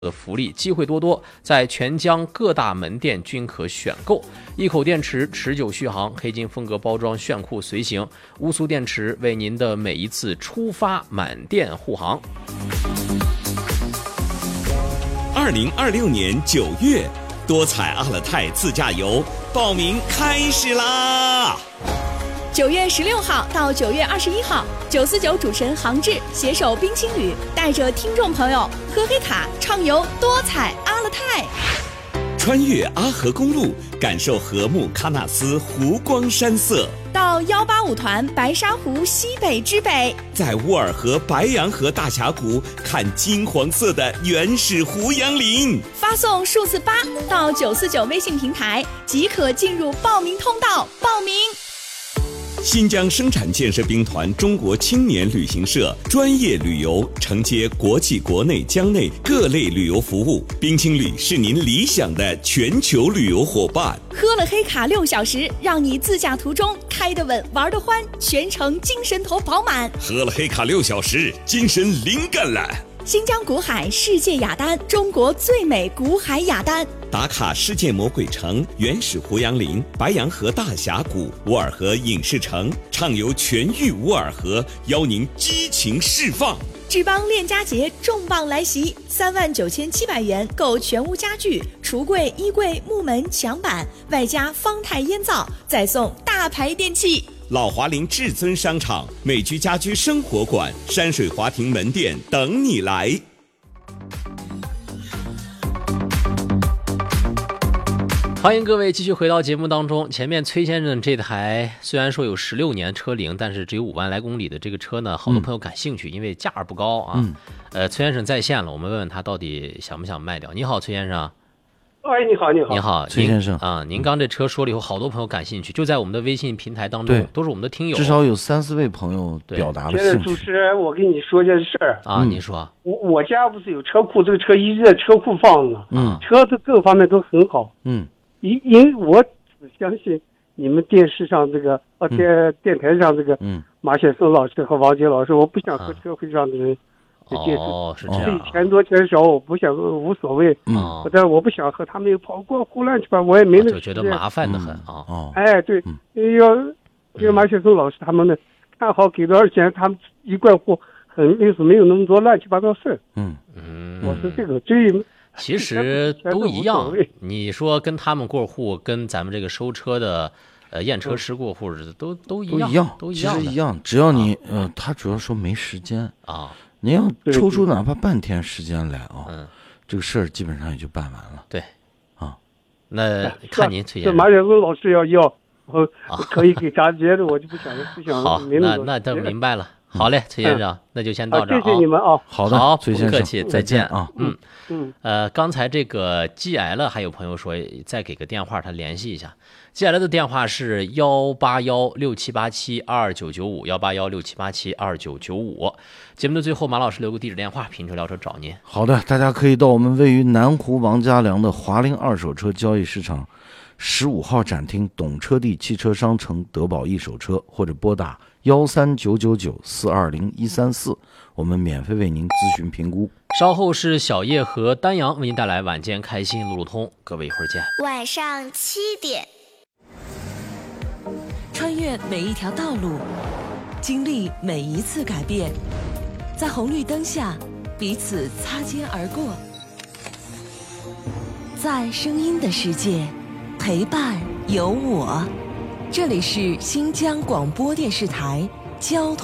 的福利，机会多多，在全江各大门店均可选购。一口电池持久续航，黑金风格包装炫酷随行，乌苏电池为您的每一次出发满电护航。 2026年9月，多彩阿勒泰自驾游报名开始啦 ！9月16号到9月21号，949主持人杭志携手冰青旅，带着听众朋友喝黑卡畅游多彩阿勒泰， 穿越阿河公路，感受禾木喀纳斯湖光山色， 到185团白沙湖西北之北， 在乌尔河白洋河大峡谷看金黄色的原始胡杨林。 发送数字8到949微信平台，即可进入报名通道报名。 新疆生产建设兵团中国青年旅行社专业旅游，承接国际国内疆内各类旅游服务，冰青旅是您理想的全球旅游伙伴。 喝了黑卡6小时，让你自驾途中开得稳玩得欢，全程精神头饱满。 喝了黑卡6小时，精神灵感了。 新疆古海世界雅丹，中国最美古海雅丹， 打卡世界魔鬼城、原始胡杨林、白洋河大峡谷、乌尔河影视城，畅游全域乌尔河，邀您激情释放。 志邦链家节重磅来袭，39700元购全屋家具、橱柜、衣柜、木门、墙板，外加方太烟灶，再送大牌电器。 老华林至尊商场、美居家居生活馆、山水华庭门店等你来。 欢迎各位继续回到节目当中。前面崔先生这台虽然说有16年车龄，但是只有5万来公里的这个车呢，好多朋友感兴趣，因为价不高啊。崔先生在线了，我们问问他到底想不想卖掉。你好，崔先生。 哎，你好，你好， 你好， 崔先生啊，您刚这车说了以后，好多朋友感兴趣，就在我们的微信平台当中，都是我们的听友， 至少有3-4位朋友表达了兴趣。 主持人，我跟你说件事儿啊，你说， 我家不是有车库，这个车一直在车库放呢，车的各方面都很好，因为我只相信你们电视上这个电台上这个马雪松老师和王杰老师，我不想和车会上的人。 是这样。 钱多钱少我不想，无所谓。但我不想和他们跑过胡乱去吧，我也没那个就觉得麻烦的很啊。 哎，对，要马雪松老师他们呢，看好给多少钱，他们一贯户很类似，没有那么多乱七八糟事。我是这个其实都一样。你说跟他们过户，跟咱们这个收车的。验车师过户都一样， 其实一样。只要你他主要说没时间啊， 你要抽出哪怕半天时间来啊，这个事儿基本上也就办完了。 对， 啊， 那看您崔先生， 这马雪松老师要，我可以给他接的，我就不想。 好，那都明白了。好嘞，崔先生，那就先到这儿啊。 谢谢你们啊。 好的， 好， 崔先生， 不客气，再见啊。 刚才这个 GL 还有朋友说再给个电话，他联系一下。GL 的电话是18167872995，18167872995。节目的最后，马老师留个地址电话，品车聊车找您。 好的，大家可以到我们位于南湖王家梁的华菱二手车交易市场15号展厅懂车帝汽车商城德宝一手车，或者拨打13999420134，我们免费为您咨询评估。 稍后是小叶和丹阳为您带来晚间开心路路通，各位一会儿见。 晚上7点， 穿越每一条道路，经历每一次改变，在红绿灯下彼此擦肩而过，在声音的世界陪伴有我。这里是新疆广播电视台交通